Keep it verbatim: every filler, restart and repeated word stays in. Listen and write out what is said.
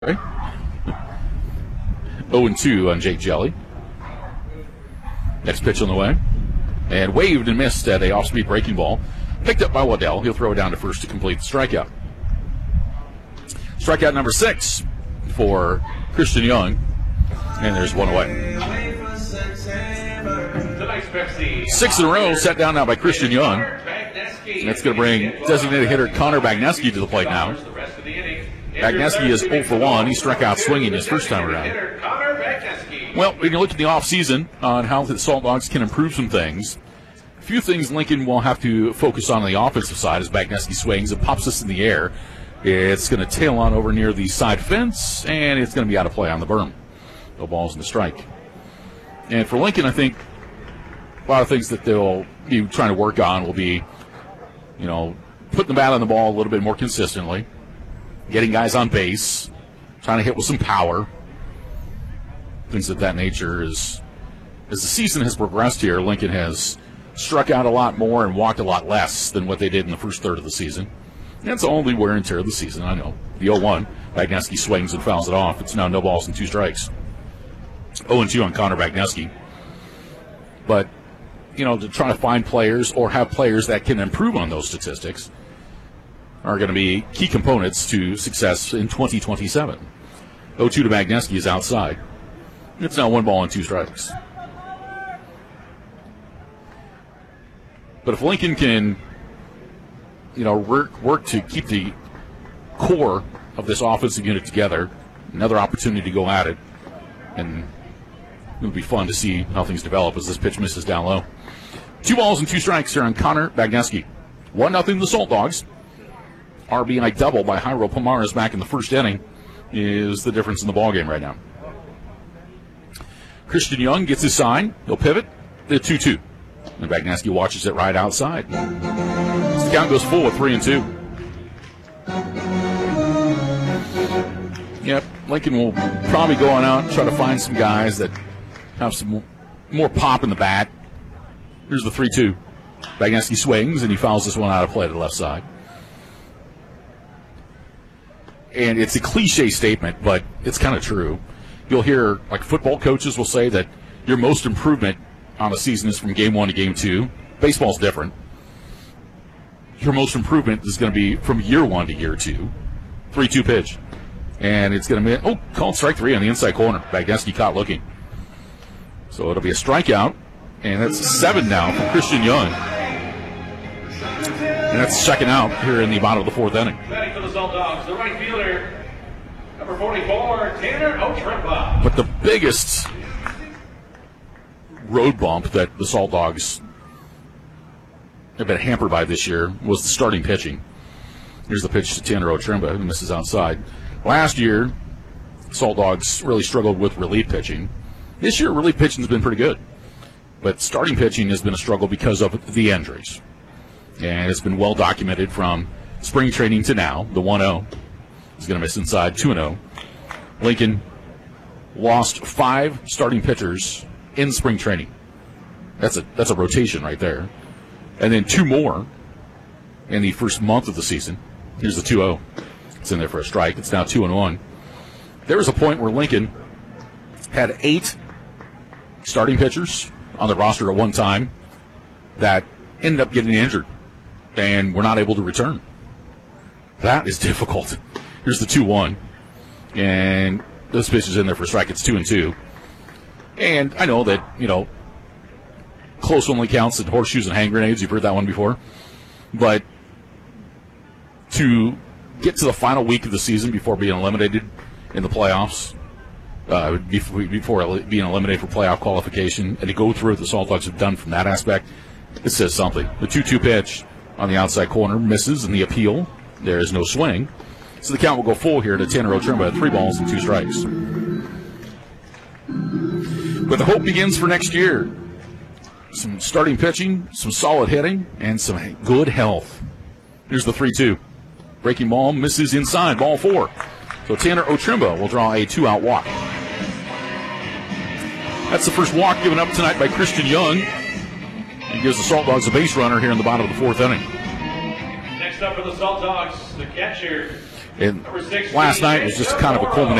oh and two on Jake Jelly. Next pitch on the way. And waved and missed at a off-speed breaking ball. Picked up by Waddell. He'll throw it down to first to complete the strikeout. Strikeout number six for Christian Young. And there's one away. Six in a row set down now by Christian Young. And that's going to bring designated hitter Connor Bagneski to the plate now. Bagneski is oh for one. He struck out swinging his first time around. Well, we can look at the offseason on how the Salt Dogs can improve some things. A few things Lincoln will have to focus on on the offensive side as Bagneski swings and pops this in the air. It's going to tail on over near the side fence, and it's going to be out of play on the berm. No balls in the strike. And for Lincoln, I think a lot of things that they'll be trying to work on will be, you know, putting the bat on the ball a little bit more consistently, getting guys on base, trying to hit with some power, things of that nature. Is, as the season has progressed here, Lincoln has struck out a lot more and walked a lot less than what they did in the first third of the season. That's the only wear and tear of the season, I know. The oh one, Bagneski swings and fouls it off. It's now no balls and two strikes. oh and two on Connor Bagneski. But, you know, to try to find players or have players that can improve on those statistics are going to be key components to success in twenty twenty-seven. oh two to Bagneski is outside. It's now one ball and two strikes. But if Lincoln can, you know, work, work to keep the core of this offensive unit together, another opportunity to go at it, and it would be fun to see how things develop as this pitch misses down low. Two balls and two strikes here on Connor Bagneski. one nothing the Salt Dogs. R B I double by Jairo Pomares back in the first inning is the difference in the ballgame right now. Christian Young gets his sign. He'll pivot. The two two. And Bagneski watches it right outside. The count goes full with three and two. Yep, Lincoln will probably go on out and try to find some guys that have some more pop in the bat. Here's the three two. Bagneski swings, and he fouls this one out of play to the left side. And it's a cliche statement, but it's kind of true. You'll hear, like, football coaches will say that your most improvement on a season is from game one to game two. Baseball's different. Your most improvement is going to be from year one to year two. three two pitch. And it's going to be, oh, called strike three on the inside corner. Bagneski caught looking. So it'll be a strikeout. And that's seven now for Christian Young. And that's second out here in the bottom of the fourth inning. Batting for the Salt Dogs, the right fielder, number forty-four, Tanner Otremba. But the biggest road bump that the Salt Dogs have been hampered by this year was the starting pitching. Here's the pitch to Tanner Otremba, who misses outside. Last year, Salt Dogs really struggled with relief pitching. This year, relief pitching has been pretty good. But starting pitching has been a struggle because of the injuries. And it's been well documented from spring training to now. The one oh is going to miss inside, two and oh. Lincoln lost five starting pitchers in spring training. That's a that's a rotation right there. And then two more in the first month of the season. Here's the two oh. It's in there for a strike. It's now two and one. There was a point where Lincoln had eight starting pitchers on the roster at one time that ended up getting injured and were not able to return. That is difficult. Here's the two one. And this pitch is in there for a strike. It's two and two. And I know that, you know, close only counts at horseshoes and hand grenades. You've heard that one before. But to get to the final week of the season before being eliminated in the playoffs, uh, before, before being eliminated for playoff qualification, and to go through what the Salt Dogs have done from that aspect, it says something. The two two pitch on the outside corner misses in the appeal. There is no swing. So the count will go full here to Tanner Otremba at three balls and two strikes. But the hope begins for next year. Some starting pitching, some solid hitting, and some good health. Here's the three two. Breaking ball misses inside, ball four. So Tanner Otremba will draw a two-out walk. That's the first walk given up tonight by Christian Young. He gives the Salt Dogs a base runner here in the bottom of the fourth inning. Next up for the Salt Dogs, the catcher, And last night was just kind of a culmination